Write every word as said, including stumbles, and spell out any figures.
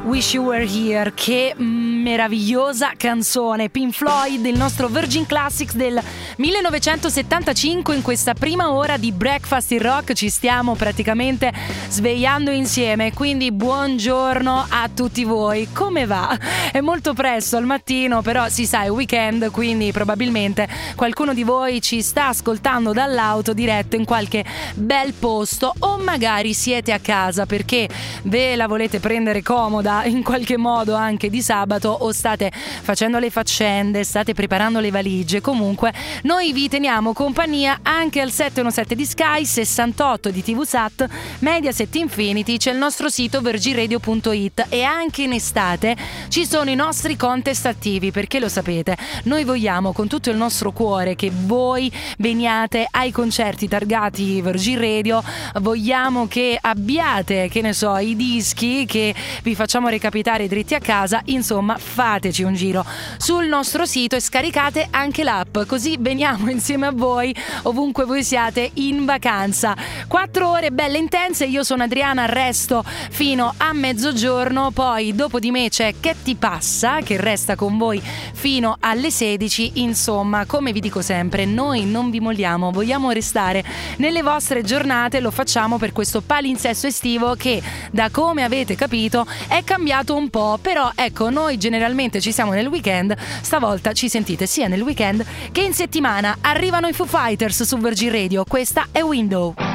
Wish You Were Here, che meravigliosa canzone. Pink Floyd, il nostro Virgin Classics del millenovecentosettantacinque. In questa prima ora di Breakfast in Rock ci stiamo praticamente svegliando insieme, quindi buongiorno a tutti voi. Come va? È molto presto al mattino, però si sa, è weekend, quindi probabilmente qualcuno di voi ci sta ascoltando dall'auto diretto in qualche bel posto, o magari siete a casa perché ve la volete prendere comoda in qualche modo anche di sabato, o state facendo le faccende, state preparando le valigie. Comunque noi vi teniamo compagnia anche al settecentonovantasette di Sky, sessantotto di TVSat, Mediaset Infinity, c'è il nostro sito virgin radio punto it, e anche in estate ci sono i nostri contest attivi, perché lo sapete, noi vogliamo con tutto il nostro cuore che voi veniate ai concerti targati Virgin Radio, vogliamo che abbiate, che ne so, i dischi che vi facciamo recapitare dritti a casa. Insomma, fateci un giro sul nostro sito e scaricate anche l'app, così veniamo insieme a voi ovunque voi siate in vacanza. Quattro ore belle intense, io sono Adriana, resto fino a mezzogiorno, poi dopo di me c'è Che ti passa, che resta con voi fino alle sedici. Insomma, come vi dico sempre, noi non vi molliamo, vogliamo restare nelle vostre giornate, lo facciamo per questo palinsesto estivo che, da come avete capito, è cambiato un po', però ecco, noi generalmente ci siamo nel weekend, stavolta ci sentite sia nel weekend che in settimana. Arrivano i Foo Fighters su Virgin Radio, questa è Window.